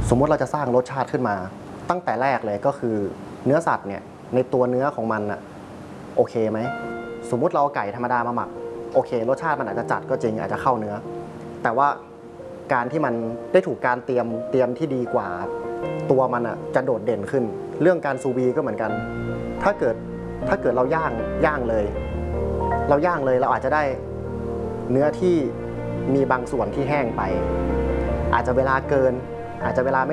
สมมุติเราจะสร้างรสชาติขึ้นมาตั้งแต่แรกเลยก็คือเนื้อสัตว์เนี่ยในตัวเนื้อของมันอะโอเคไหมสมมุติเราเอาไก่ธรรมดามาหมักโอเครสชาติมันอาจจะจัดก็จริงอาจจะเข้าเนื้อแต่ว่าการที่มันได้ถูกการเตรียมที่ดีกว่าตัวมันอะจะโดดเด่นขึ้นเรื่องการซูวีก็เหมือนกันถ้าเกิดเราย่างเลยเราอาจจะได้เนื้อที่มีบางส่วนที่แห้งไปอาจจะเวลาเกินอาจจะเวลา